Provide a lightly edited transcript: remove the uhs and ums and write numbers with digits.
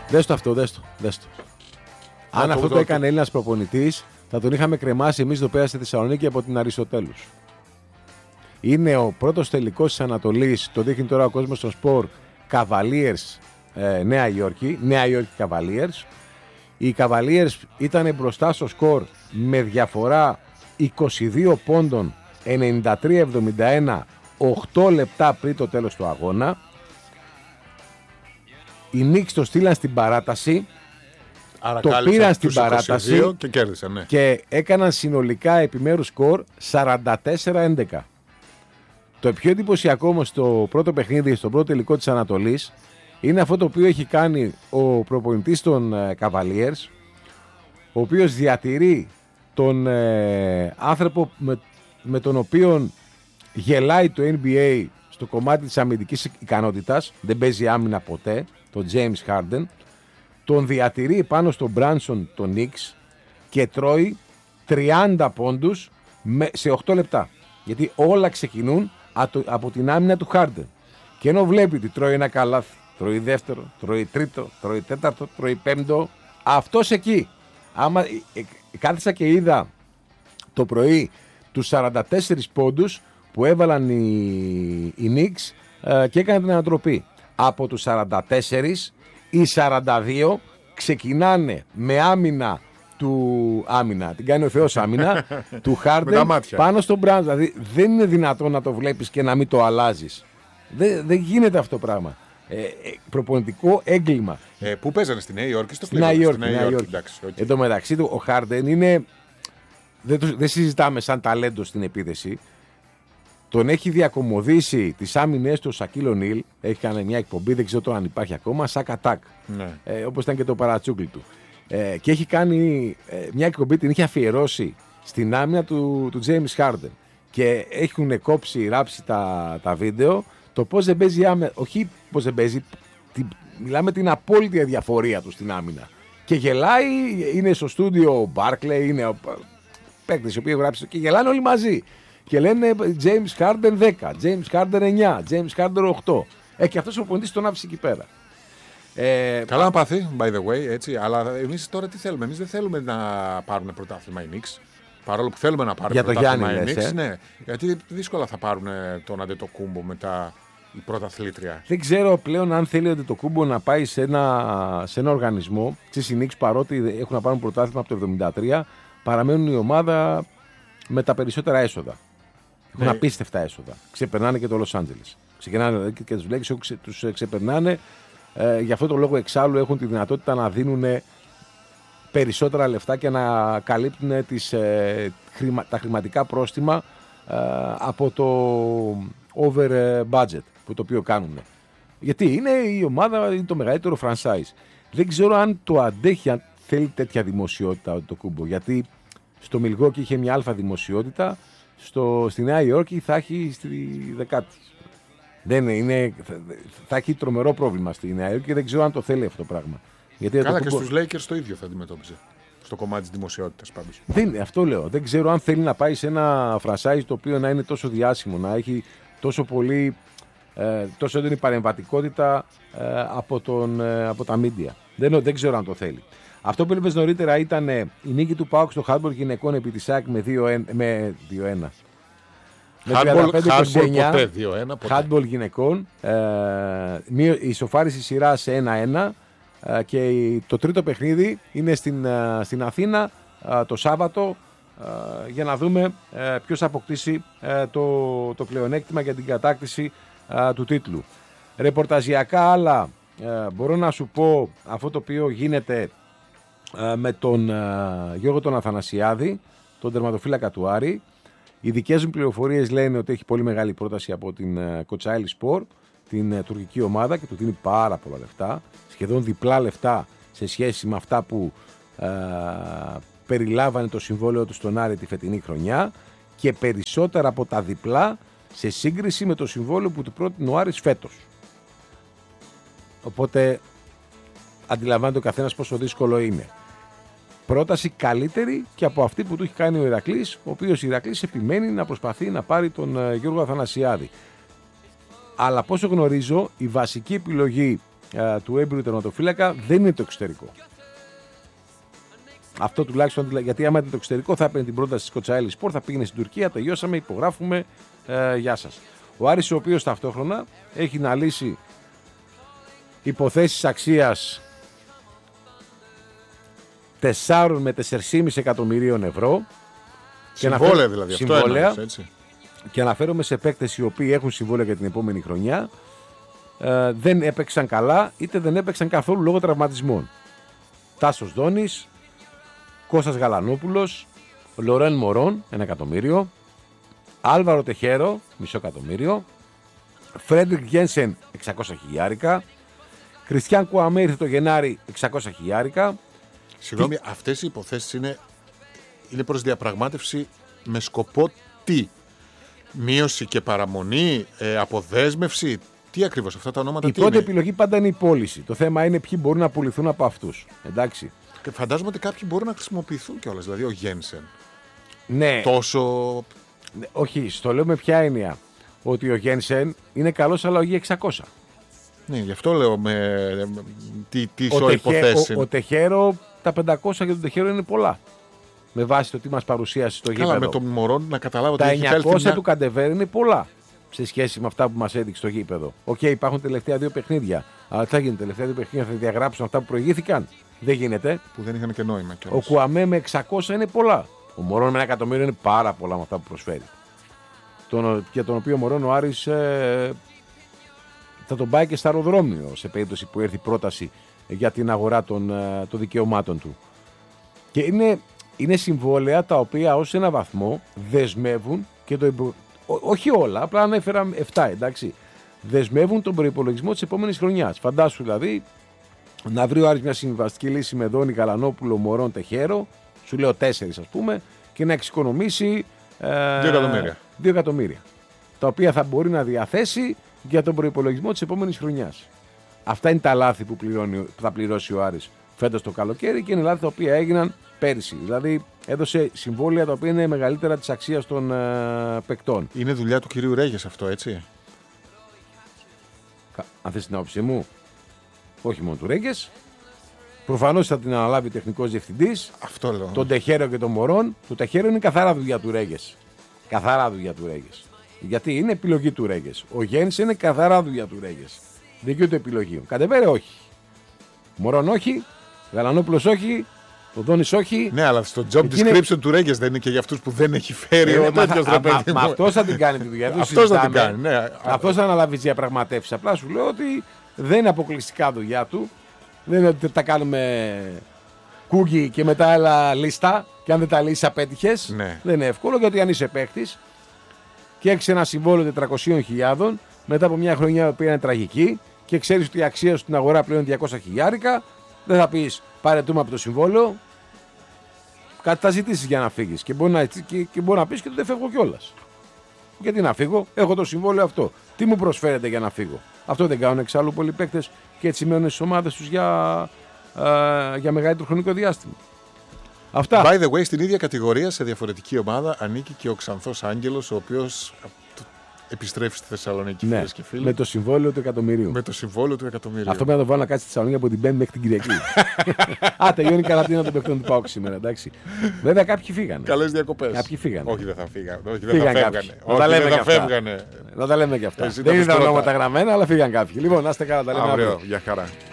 Δες το αυτό, δες το. Αν αυτό το έκανε Έλληνας προπονητής, θα τον είχαμε κρεμάσει εμείς εδώ πέρα στη Θεσσαλονίκη από την Αριστοτέλους. Είναι ο πρώτος τελικός της Ανατολής, το δείχνει τώρα ο κόσμος στο σπορ, Cavaliers Νέα Υόρκη Cavaliers. Οι Cavaliers ήταν μπροστά στο σκορ με διαφορά 22 πόντων, 93-71, 8 λεπτά πριν το τέλος του αγώνα. Οι Knicks το στείλαν στην παράταση. Άρα το πήραν στην παράταση και κέρδισαν, ναι. Και έκαναν συνολικά επιμέρους σκορ 44-11. Το πιο εντυπωσιακό όμως στο πρώτο παιχνίδι, στο πρώτο τελικό της Ανατολής, είναι αυτό το οποίο έχει κάνει ο προπονητής των Cavaliers, ο οποίος διατηρεί τον άνθρωπο με τον οποίο γελάει το NBA στο κομμάτι της αμυντικής ικανότητας, δεν παίζει άμυνα ποτέ, τον James Harden, τον διατηρεί πάνω στον Branson τον Knicks και τρώει 30 πόντους σε 8 λεπτά. Γιατί όλα ξεκινούν από την άμυνα του Harden. Και ενώ βλέπει ότι τρώει ένα καλάθι, τρώει δεύτερο, τρώει τρίτο, τρώει τέταρτο, τρώει πέμπτο, αυτός εκεί. Άμα κάθισα και είδα το πρωί τους 44 πόντους που έβαλαν οι Knicks και έκανε την ανατροπή. Από τους 44, οι 42 ξεκινάνε με άμυνα την κάνει ο Θεός άμυνα, του Harden πάνω στον Brown. Δηλαδή δεν είναι δυνατόν να το βλέπεις και να μην το αλλάζεις. Δεν γίνεται αυτό το πράγμα. Προπονητικό έγκλημα. Πού παίζανε, στη Νέα Υόρκη, στη Νέα Υόρκη. Εν τω μεταξύ του, ο Harden είναι. Δεν συζητάμε σαν ταλέντο στην επίθεση. Τον έχει διακομωδήσει τις άμυνες του ο Σακίλ Ονίλ. Έχει κάνει μια εκπομπή, δεν ξέρω αν υπάρχει ακόμα, Sack Attack. Ναι. Όπως ήταν και το παρατσούκλι του. Και έχει κάνει μια εκπομπή, την είχε αφιερώσει στην άμυνα του James Harden. Και έχουν ράψει τα βίντεο. Το πώς δεν παίζει άμυνα, όχι πώς δεν παίζει, μιλάμε την απόλυτη αδιαφορία του στην άμυνα. Και γελάει, είναι στο στούντιο ο Barkley, είναι ο παίκτης ο οποίος γράψει και γελάνε όλοι μαζί. Και λένε James Harden 10, James Harden 9, James Harden 8. Και αυτός ο ποντής τον άφησε εκεί πέρα. Καλά να πάθει, by the way, έτσι, αλλά εμείς τώρα τι θέλουμε? Εμείς δεν θέλουμε να πάρουν πρωτάθλημα οι Knicks. Παρόλο που θέλουμε να πάρουν πρωτάθλημα οι Knicks, ναι, γιατί δύσκολα θα πάρουν τον Αντετοκούμπο μετά η πρώτα αθλήτρια. Δεν ξέρω πλέον αν θέλει ο Αντετοκούμπο να πάει σε ένα οργανισμό. Οι Knicks, παρότι έχουν να πάρουν πρωτάθλημα από το 1973, παραμένουν η ομάδα με τα περισσότερα έσοδα. Έχουν απίστευτα έσοδα. Ξεπερνάνε και το Los Angeles. Ξεκινάνε και τους Lakers, τους ξεπερνάνε. Γι' αυτό το λόγο εξάλλου έχουν τη δυνατότητα να δίνουν περισσότερα λεφτά και να καλύπτουν τα χρηματικά πρόστιμα από το over budget το οποίο κάνουν. Γιατί είναι η ομάδα, είναι το μεγαλύτερο franchise. Δεν ξέρω αν το αντέχει, αν θέλει τέτοια δημοσιότητα το Κούμπο. Γιατί στο Milwaukee είχε μια αλφα δημοσιότητα, στη Νέα Υόρκη θα έχει στη δεκάτη. Θα έχει τρομερό πρόβλημα στη Νέα Υόρκη και δεν ξέρω αν το θέλει αυτό το πράγμα. Γιατί καλά, και στους Lakers το ίδιο θα αντιμετώπιζε. Στο κομμάτι της δημοσιότητας πάντως. Αυτό λέω. Δεν ξέρω αν θέλει να πάει σε ένα franchise το οποίο να είναι τόσο διάσημο, να έχει τόσο πολύ, τόσο έντονη παρεμβατικότητα από τα media. Δεν ξέρω αν το θέλει. Αυτό που είπες νωρίτερα ήταν η νίκη του ΠΑΟΚ στο handball γυναικών επί της ΑΕΚ με 2-1. Handball γυναικών, η ισοφάριση σειρά σε 1-1 και το τρίτο παιχνίδι είναι στην Αθήνα το Σάββατο για να δούμε ποιος θα αποκτήσει το πλεονέκτημα για την κατάκτηση του τίτλου. Ρεπορταζιακά άλλα, μπορώ να σου πω αυτό το οποίο γίνεται με τον Γιώργο τον Αθανασιάδη, τον τερματοφύλακα του Άρη. Οι δικές μου πληροφορίες λένε ότι έχει πολύ μεγάλη πρόταση από την Kocaeli Sport, την τουρκική ομάδα, και του δίνει πάρα πολλά λεφτά, σχεδόν διπλά λεφτά σε σχέση με αυτά που περιλάμβανε το συμβόλαιο του στον Άρη τη φετινή χρονιά και περισσότερα από τα διπλά σε σύγκριση με το συμβόλαιο που του πρότεινε ο Άρης φέτος. Οπότε αντιλαμβάνεται ο καθένας πόσο δύσκολο είναι. Πρόταση καλύτερη και από αυτή που του έχει κάνει ο Ηρακλής, ο οποίος Ηρακλής επιμένει να προσπαθεί να πάρει τον Γιώργο Αθανασιάδη. Αλλά πόσο γνωρίζω, η βασική επιλογή του έμπειρου τερματοφύλακα δεν είναι το εξωτερικό. Αυτό τουλάχιστον, γιατί άμα ήταν το εξωτερικό θα έπαιρνε την πρόταση της Κοτσαέλη Σπορ, θα πήγαινε στην Τουρκία, τελειώσαμε, υπογράφουμε, γεια σας. Ο Άρης, ο οποίος ταυτόχρονα έχει να λύσει υποθέσεις αξίας 4 με 4,5 εκατομμυρίων ευρώ. Συμβόλαια δηλαδή, συμβόλαια, αυτό έτσι. Και αναφέρομαι σε παίκτες οι οποίοι έχουν συμβόλαια για την επόμενη χρονιά, δεν έπαιξαν καλά είτε δεν έπαιξαν καθόλου λόγω τραυματισμών. Τάσος Δόνης, Κώστας Γαλανόπουλος, Λορέν Μωρόν, 1 εκατομμύριο, Άλβαρο Τεχέρο, μισό εκατομμύριο, Φρέντρικ Γένσεν, 600 χιλιάρικα, Κριστιαν Κουαμέ ήρθε το Γενάρη, 600 χιλιάρικα. Συγγνώμη, αυτές οι υποθέσεις είναι προς διαπραγμάτευση με σκοπό τι? Μείωση και παραμονή, αποδέσμευση, τι ακριβώς αυτά τα ονόματα? Η πρώτη επιλογή πάντα είναι η πώληση. Το θέμα είναι ποιοι μπορούν να πουληθούν από αυτούς. Εντάξει. Και φαντάζομαι ότι κάποιοι μπορούν να χρησιμοποιηθούν κιόλας. Δηλαδή ο Γένσεν. Ναι. Τόσο. Όχι, στο λέω με ποια έννοια. Ότι ο Γένσεν είναι καλός, αλλά όχι 600. Ναι, γι' αυτό λέω τι υποθέσεις. Ο Τεχέρο, τα 500 για τον Τεχέρο είναι πολλά. Με βάση το τι μας παρουσίασε στο γήπεδο. Καλά, με τον Μωρόν να καταλάβω ότι τα 900 του Καντεβέρ είναι πολλά σε σχέση με αυτά που μας έδειξε στο γήπεδο. Οκ, υπάρχουν τελευταία 2 παιχνίδια. Αλλά τι θα γίνει, τελευταία 2 παιχνίδια θα διαγράψουν αυτά που προηγήθηκαν? Δεν γίνεται. Που δεν είχαν και νόημα κιόλας. Ο Κουαμέ με 600 είναι πολλά. Ο Μωρόν με 1 εκατομμύριο είναι πάρα πολλά με αυτά που προσφέρει. Και τον οποίο Μωρόν ο Άρης θα τον πάει και στο αεροδρόμιο σε περίπτωση που έρθει πρόταση για την αγορά των δικαιωμάτων του. Και είναι συμβόλαια τα οποία ως ένα βαθμό δεσμεύουν και όχι όλα, απλά ανέφερα 7, εντάξει. Δεσμεύουν τον προϋπολογισμό της επόμενης χρονιάς. Φαντάσου δηλαδή να βρει ο Άρης μια συμβαστική λύση με Δόνη, Γαλανόπουλο, Μωρόν, Τεχέρο, σου λέω 4 ας πούμε, και να εξοικονομήσει 2 εκατομμύρια. Τα οποία θα μπορεί να διαθέσει για τον προϋπολογισμό της επόμενης χρονιάς. Αυτά είναι τα λάθη που θα πληρώσει ο Άρης φέτος το καλοκαίρι και είναι λάθη τα οποία έγιναν πέρυσι. Δηλαδή έδωσε συμβόλαια τα οποία είναι μεγαλύτερα της αξίας των παικτών. Είναι δουλειά του κυρίου Ρέγες αυτό, έτσι? Αν θες την άποψή μου, όχι μόνο του Ρέγες. Προφανώς θα την αναλάβει τεχνικός διευθυντής. Αυτό λέω. Τον Τεχέρο και τον Μωρόν. Το Τεχέρο είναι καθαρά δουλειά του Ρέγες. Καθαρά δουλειά του Ρέγες. Γιατί είναι επιλογή του Ρέγες. Ο Γέννης είναι καθαρά δουλειά του Ρέγες. Δικαιούται επιλογή. Κατεβέρε όχι. Μωρόν όχι. Γαλανόπουλος όχι. Το Δόνης όχι. Ναι, αλλά στο job description του Ρέγες δεν είναι και για αυτούς που δεν έχει φέρει ο τέτοιος ρε παιδί μου. Αυτός θα την κάνει τη δουλειά. Αυτός θα την κάνει, ναι. Αυτός θα αναλάβει τις διαπραγματεύσεις. Απλά σου λέω ότι δεν είναι αποκλειστικά δουλειά του. Δεν είναι ότι τα κάνουμε κούγκι και μετά έλα λίστα. Και αν δεν τα λύσεις απέτυχες. Ναι. Δεν είναι εύκολο, γιατί αν είσαι παίκτης και έχεις ένα συμβόλαιο 400.000 μετά από μια χρονιά που είναι τραγική και ξέρεις ότι η αξία σου στην αγορά πλέον 200 χιλιάρικα, δεν θα πεις παρετούμε από το συμβόλαιο. Κάτι θα ζητήσεις για να φύγεις και μπορεί να πεις και ότι δεν φεύγω κιόλας. Γιατί να φύγω, έχω το συμβόλαιο αυτό. Τι μου προσφέρετε για να φύγω? Αυτό δεν κάνουν εξάλλου πολλοί παίκτες και έτσι μένουν στις ομάδες τους για μεγαλύτερο χρονικό διάστημα. Αυτά. By the way, στην ίδια κατηγορία, σε διαφορετική ομάδα, ανήκει και ο Ξανθός Άγγελος, ο οποίος επιστρέφει στη Θεσσαλονίκη, ναι, φίλες και φίλοι. Με το συμβόλαιο του εκατομμυρίου. Με το συμβόλαιο του εκατομμυρίου. Αυτό πρέπει να το βάλω να κάτσει στη Θεσσαλονίκη από την Πέμπτη μέχρι την Κυριακή. Τελειώνει η καραντίνα των παιχτών του ΠΑΟΚ σήμερα, εντάξει. Βέβαια κάποιοι φύγανε. Καλές διακοπές. Κάποιοι φύγανε. Όχι, δεν θα φύγανε. Όχι, δεν θα φεύγανε. φεύγανε. Να τα λέμε και αυτά. Δεν ήταν ονόματα γραμμένα, αλλά φύγαν κάποιοι. Λοιπόν, να είστε καλά, τα λέμε αύριο. Γεια χαρά.